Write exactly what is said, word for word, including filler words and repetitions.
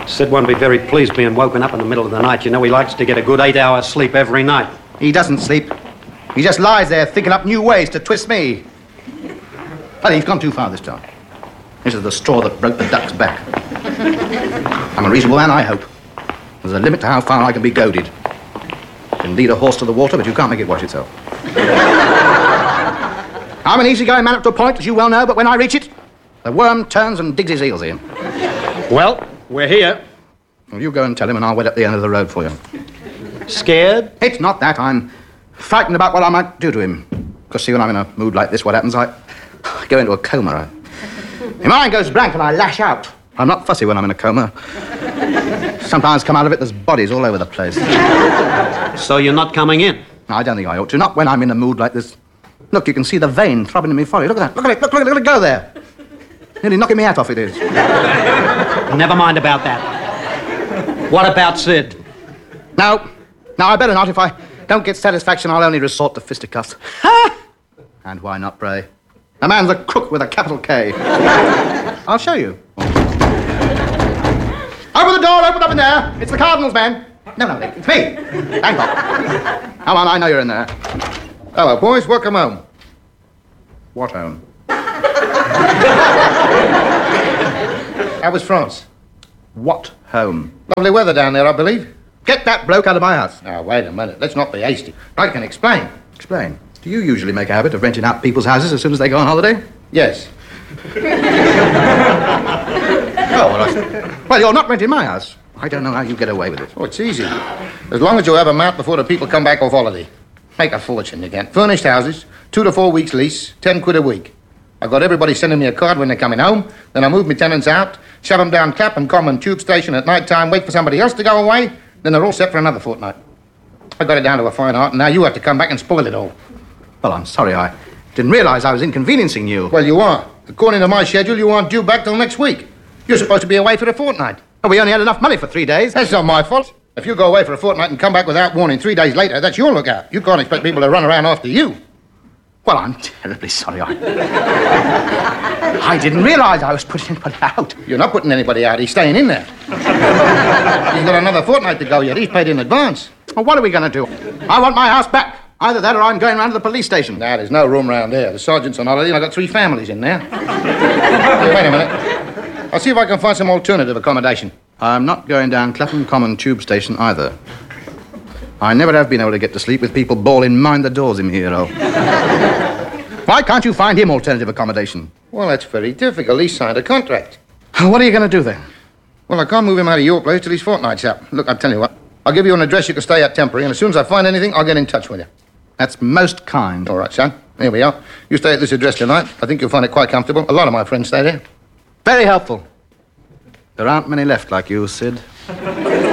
Sid won't be very pleased being woken up in the middle of the night. You know, he likes to get a good eight hours sleep every night. He doesn't sleep. He just lies there thinking up new ways to twist me. But he's gone too far this time. This is the straw that broke the duck's back. I'm a reasonable man, I hope. There's a limit to how far I can be goaded. You can lead a horse to the water, but you can't make it wash itself. I'm an easygoing man up to a point, as you well know, but when I reach it, the worm turns and digs his heels in. Well, we're here. Well, you go and tell him, and I'll wait at the end of the road for you. Scared? It's not that. I'm frightened about what I might do to him. Because, see, when I'm in a mood like this, what happens? I, I go into a coma. I, my mind goes blank and I lash out. I'm not fussy when I'm in a coma. Sometimes come out of it, there's bodies all over the place. So you're not coming in? I don't think I ought to. Not when I'm in a mood like this. Look, you can see the vein throbbing in my forehead. Look at that. Look at it. Look, look, look at it go there. Nearly knocking me hat off, it is. Never mind about that. What about Sid? No. No, I better not. If I don't get satisfaction, I'll only resort to fisticuffs. And why not, pray? A man's a crook with a capital K. I'll show you. Open the door, open up in there. It's the Cardinal's man. No, no, it's me. Bangkok. Come on, I know you're in there. Hello, boys. Welcome home. What home? How was France? What home? Lovely weather down there, I believe. Get that bloke out of my house. Now, wait a minute. Let's not be hasty. I can explain. Explain. Do you usually make a habit of renting out people's houses as soon as they go on holiday? Yes. Oh, well, I... well, you're not renting my house. I don't know how you get away with it. Oh, it's easy. As long as you have a mount before the people come back off holiday. Make a fortune again. Furnished houses, two to four weeks lease, ten quid a week. I've got everybody sending me a card when they're coming home. Then I move my tenants out, shove them down Clapham Common Tube Station at night time, wait for somebody else to go away. Then they're all set for another fortnight. I got it down to a fine art, and now you have to come back and spoil it all. Well, I'm sorry. I didn't realize I was inconveniencing you. Well, you are. According to my schedule, you aren't due back till next week. You're supposed to be away for a fortnight. Well, we only had enough money for three days. That's not my fault. If you go away for a fortnight and come back without warning three days later, that's your lookout. You can't expect people to run around after you. Well, I'm terribly sorry. I, I didn't realize I was putting anybody out. You're not putting anybody out. He's staying in there. He's got another fortnight to go yet. He's paid in advance. Well, what are we going to do? I want my house back. Either that or I'm going round to the police station. Nah, there's no room round there. The sergeant's on holiday and I've got three families in there. Hey, wait a minute. I'll see if I can find some alternative accommodation. I'm not going down Clapham Common Tube Station either. I never have been able to get to sleep with people bawling, mind the doors in my hero. Why can't you find him alternative accommodation? Well, that's very difficult. He's signed a contract. What are you going to do then? Well, I can't move him out of your place till his fortnight's up. Look, I'll tell you what. I'll give you an address you can stay at temporary, and as soon as I find anything, I'll get in touch with you. That's most kind. All right, son. Here we are. You stay at this address tonight. I think you'll find it quite comfortable. A lot of my friends stay there. Very helpful. There aren't many left like you, Sid.